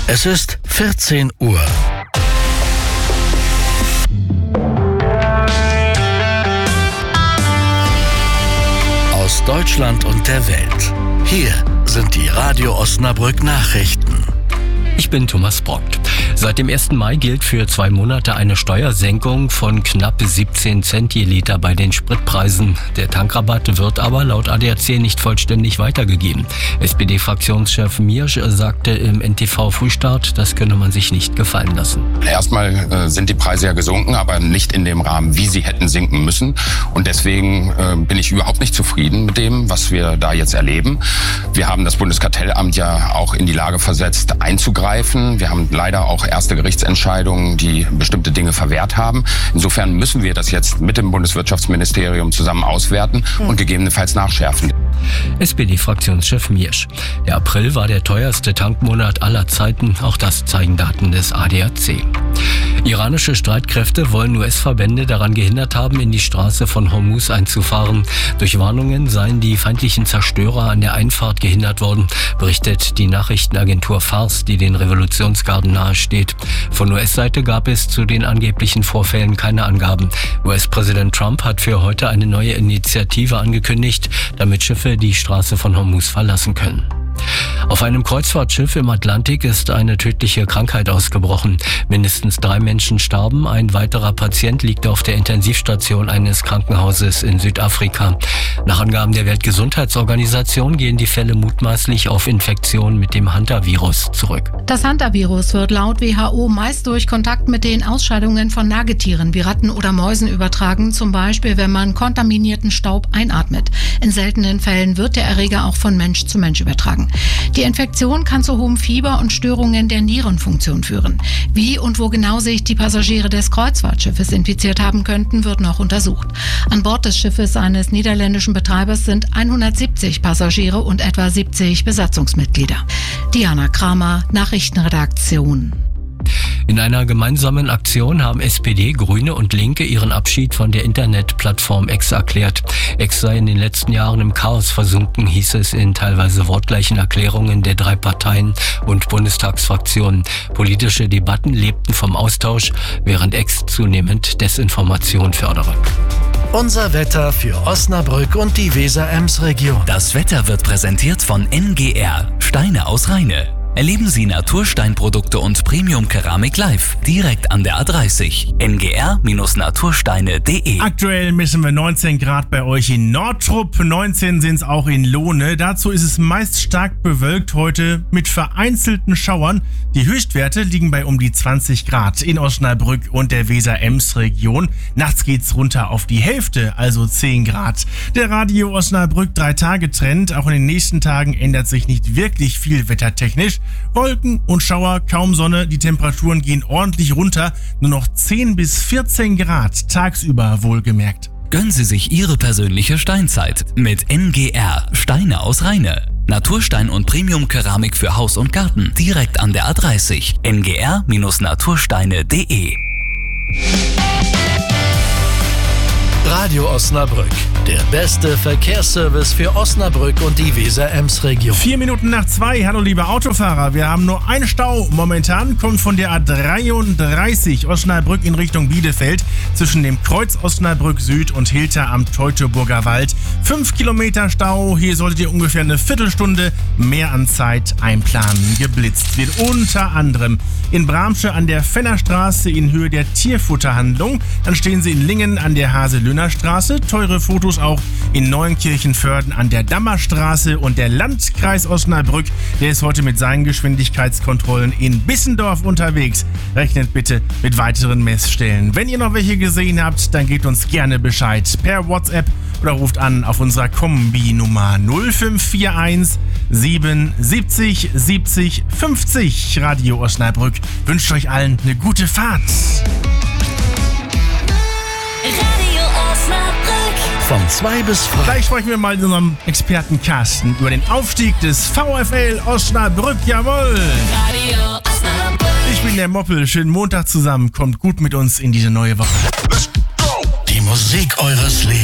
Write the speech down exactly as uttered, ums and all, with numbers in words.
Es ist vierzehn Uhr. Aus Deutschland und der Welt. Hier sind die Radio Osnabrück Nachrichten. Ich bin Thomas Brockt. Seit dem ersten Mai gilt für zwei Monate eine Steuersenkung von knapp siebzehn Cent je Liter bei den Spritpreisen. Der Tankrabatt wird aber laut A D A C nicht vollständig weitergegeben. S P D-Fraktionschef Miersch sagte im N T V-Frühstart, das könne man sich nicht gefallen lassen. Erstmal äh, sind die Preise ja gesunken, aber nicht in dem Rahmen, wie sie hätten sinken müssen. Und deswegen äh, bin ich überhaupt nicht zufrieden mit dem, was wir da jetzt erleben. Wir haben das Bundeskartellamt ja auch in die Lage versetzt, einzugreifen. Wir haben leider auch erste Gerichtsentscheidungen, die bestimmte Dinge verwehrt haben. Insofern müssen wir das jetzt mit dem Bundeswirtschaftsministerium zusammen auswerten und gegebenenfalls nachschärfen. S P D-Fraktionschef Miersch. Der April war der teuerste Tankmonat aller Zeiten, auch das zeigen Daten des A D A C. Iranische Streitkräfte wollen U S-Verbände daran gehindert haben, in die Straße von Hormuz einzufahren. Durch Warnungen seien die feindlichen Zerstörer an der Einfahrt gehindert worden, berichtet die Nachrichtenagentur Fars, die den Revolutionsgarden nahesteht. Von U S-Seite gab es zu den angeblichen Vorfällen keine Angaben. U S-Präsident Trump hat für heute eine neue Initiative angekündigt, damit Schiffe die Straße von Hormuz verlassen können. Auf einem Kreuzfahrtschiff im Atlantik ist eine tödliche Krankheit ausgebrochen. Mindestens drei Menschen starben, ein weiterer Patient liegt auf der Intensivstation eines Krankenhauses in Südafrika. Nach Angaben der Weltgesundheitsorganisation gehen die Fälle mutmaßlich auf Infektionen mit dem Hantavirus zurück. Das Hantavirus wird laut W H O meist durch Kontakt mit den Ausscheidungen von Nagetieren wie Ratten oder Mäusen übertragen, zum Beispiel wenn man kontaminierten Staub einatmet. In seltenen Fällen wird der Erreger auch von Mensch zu Mensch übertragen. Die Infektion kann zu hohem Fieber und Störungen der Nierenfunktion führen. Wie und wo genau sich die Passagiere des Kreuzfahrtschiffes infiziert haben könnten, wird noch untersucht. An Bord des Schiffes eines niederländischen Betreibers sind hundertsiebzig Passagiere und etwa siebzig Besatzungsmitglieder. Diana Kramer, Nachrichtenredaktion. In einer gemeinsamen Aktion haben S P D, Grüne und Linke ihren Abschied von der Internetplattform X erklärt. X sei in den letzten Jahren im Chaos versunken, hieß es in teilweise wortgleichen Erklärungen der drei Parteien und Bundestagsfraktionen. Politische Debatten lebten vom Austausch, während X zunehmend Desinformation fördere. Unser Wetter für Osnabrück und die Weser-Ems-Region. Das Wetter wird präsentiert von N G R, Steine aus Rheine. Erleben Sie Natursteinprodukte und Premium-Keramik live, direkt an der A dreißig. N G R Natursteine punkt de. Aktuell messen wir neunzehn Grad bei euch in Nordtrupp, neunzehn sind es auch in Lohne. Dazu ist es meist stark bewölkt heute mit vereinzelten Schauern. Die Höchstwerte liegen bei um die zwanzig Grad in Osnabrück und der Weser-Ems-Region. Nachts geht's runter auf die Hälfte, also zehn Grad. Der Radio Osnabrück drei-Tage-Trend, auch in den nächsten Tagen ändert sich nicht wirklich viel wettertechnisch. Wolken und Schauer, kaum Sonne, die Temperaturen gehen ordentlich runter, nur noch zehn bis vierzehn Grad, tagsüber wohlgemerkt. Gönnen Sie sich Ihre persönliche Steinzeit mit N G R, Steine aus Rheine. Naturstein und Premium-Keramik für Haus und Garten, direkt an der A dreißig. N G R Natursteine punkt de. Radio Osnabrück, der beste Verkehrsservice für Osnabrück und die Weser-Ems-Region. Vier Minuten nach zwei, hallo liebe Autofahrer, wir haben nur einen Stau. Momentan kommt von der A dreiunddreißig Osnabrück in Richtung Bielefeld zwischen dem Kreuz Osnabrück Süd und Hilter am Teutoburger Wald. Fünf Kilometer Stau, hier solltet ihr ungefähr eine Viertelstunde mehr an Zeit einplanen. Geblitzt wird unter anderem in Bramsche an der Fennerstraße in Höhe der Tierfutterhandlung. Dann stehen sie in Lingen an der Haselöhner-Straße. Teure Fotos auch in Neuenkirchen-Vörden an der Dammerstraße. Und der Landkreis Osnabrück, der ist heute mit seinen Geschwindigkeitskontrollen in Bissendorf unterwegs. Rechnet bitte mit weiteren Messstellen. Wenn ihr noch welche gesehen habt, dann gebt uns gerne Bescheid per WhatsApp oder ruft an auf unserer Kombi-Nummer null fünf vier eins sieben siebzig siebzig fünfzig. Radio Osnabrück wünscht euch allen eine gute Fahrt. Radio Osnabrück. Von zwei bis vier. Gleich sprechen wir mal mit unserem Experten Carsten über den Aufstieg des VfL Osnabrück. Jawohl! Radio Osnabrück. Ich bin der Moppel. Schönen Montag zusammen. Kommt gut mit uns in diese neue Woche. Die Musik eures Lebens.